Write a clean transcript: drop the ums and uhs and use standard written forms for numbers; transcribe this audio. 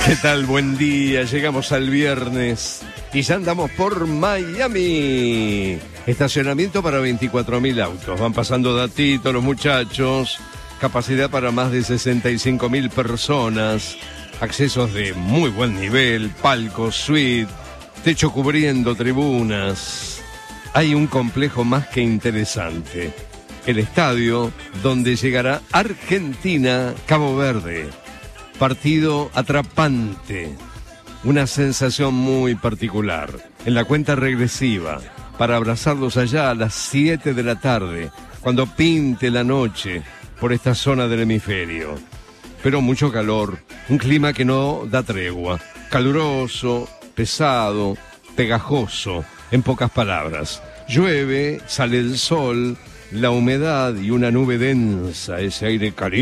¿Qué tal? Buen día. Llegamos al viernes y ya andamos por Miami. Estacionamiento para 24.000 autos. Van pasando datitos los muchachos. Capacidad para más de 65.000 personas. Accesos de muy buen nivel. Palcos, suite, techo cubriendo tribunas. Hay un complejo más que interesante. El estadio donde llegará Argentina-Cabo Verde. Partido atrapante, una sensación muy particular. En la cuenta regresiva, para abrazarlos allá a las 7 de la tarde, cuando pinte la noche por esta zona del hemisferio. Pero mucho calor, un clima que no da tregua, caluroso, pesado, pegajoso, en pocas palabras. Llueve, sale el sol, la humedad y una nube densa, ese aire caliente